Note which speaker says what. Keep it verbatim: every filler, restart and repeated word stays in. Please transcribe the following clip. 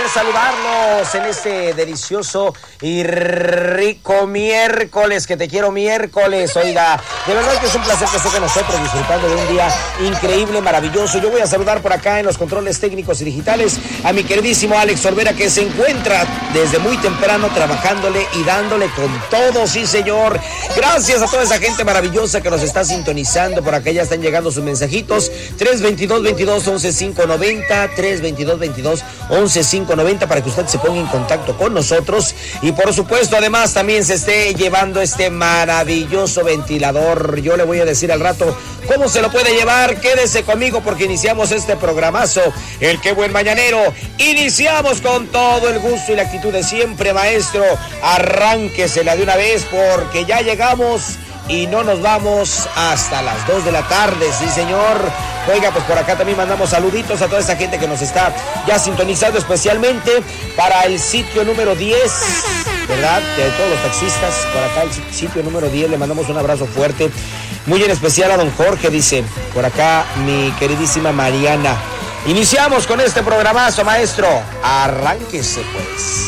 Speaker 1: poder saludarlos en este delicioso y rico miércoles, que te quiero miércoles. Oiga, de verdad que es un placer que esté con nosotros disfrutando de un día increíble, maravilloso. Yo voy a saludar por acá en los controles técnicos y digitales a mi queridísimo Alex Olvera, que se encuentra desde muy temprano trabajándole y dándole con todo, sí señor. Gracias a toda esa gente maravillosa que nos está sintonizando. Por acá ya están llegando sus mensajitos. tres veintidós, veintidós, once, quinientos noventa, tres veintidós, veintidós, once, quinientos noventa, para que usted se ponga en contacto con nosotros. Y por supuesto, además, también se esté llevando este maravilloso ventilador. Yo le voy a decir al rato cómo se lo puede llevar. Quédese conmigo porque iniciamos este programazo, el Qué Buen Mañanero. Iniciamos con todo el gusto y la actitud de siempre, maestro. Arránquesela de una vez porque ya llegamos y no nos vamos hasta las dos de la tarde, sí señor. Oiga, pues por acá también mandamos saluditos a toda esta gente que nos está ya sintonizando, especialmente para el sitio número diez, ¿verdad? De todos los taxistas, por acá el sitio número diez, le mandamos un abrazo fuerte, muy en especial a don Jorge, dice, por acá mi queridísima Mariana. Iniciamos con este programazo, maestro. Arránquese pues.